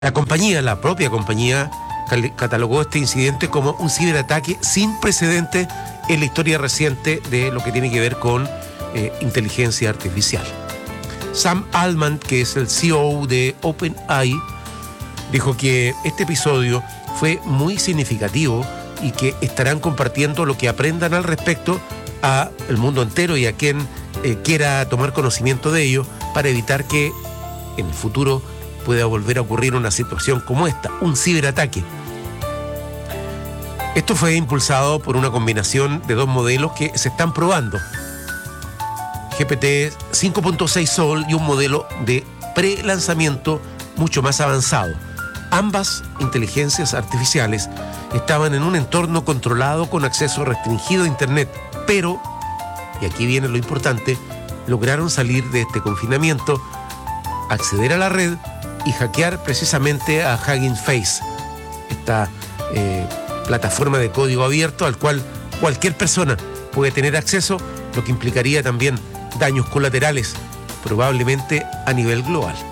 La propia compañía, catalogó este incidente como un ciberataque sin precedentes en la historia reciente de lo que tiene que ver con inteligencia artificial. Sam Altman, que es el CEO de OpenAI, dijo que este episodio fue muy significativo y que estarán compartiendo lo que aprendan al respecto a el mundo entero y a quien quiera tomar conocimiento de ello para evitar que en el futuro pueda volver a ocurrir una situación como esta, un ciberataque. Esto fue impulsado por una combinación de dos modelos que se están probando: GPT 5.6 Sol y un modelo de pre-lanzamiento mucho más avanzado. Ambas inteligencias artificiales estaban en un entorno controlado con acceso restringido a Internet, pero, y aquí viene lo importante, lograron salir de este confinamiento, acceder a la red y hackear precisamente a Hugging Face, esta plataforma de código abierto al cual cualquier persona puede tener acceso, lo que implicaría también daños colaterales, probablemente a nivel global.